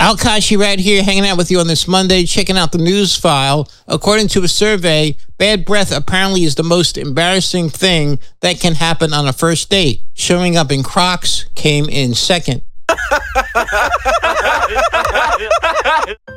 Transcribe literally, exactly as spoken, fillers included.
Al Kashi right here hanging out with you on this Monday, checking out the news file. According to a survey, bad breath apparently is the most embarrassing thing that can happen on a first date. Showing up in Crocs came in second.